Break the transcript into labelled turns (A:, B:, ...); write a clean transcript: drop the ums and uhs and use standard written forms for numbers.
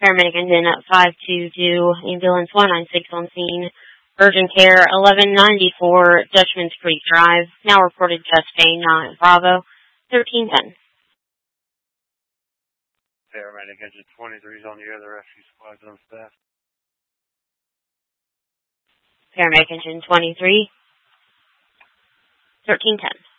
A: Paramedic engine at 522, ambulance 196 on scene. Urgent care 1194 Dutchman's Creek Drive. Now reported chest pain, 9 Bravo, 1310.
B: Paramedic engine 23 is on the air, the rescue squad's on staff.
A: Paramedic engine 23, 1310.